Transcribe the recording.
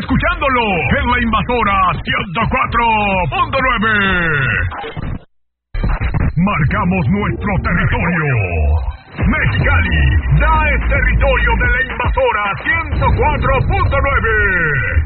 escuchándolo en La Invasora 104.9. Marcamos nuestro territorio. Mexicali ya es territorio de La Invasora 104.9.